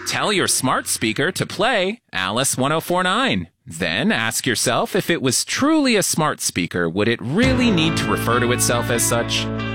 Tell your smart speaker to play Alice 1049. Then ask yourself if it was truly a smart speaker, would it really need to refer to itself as such?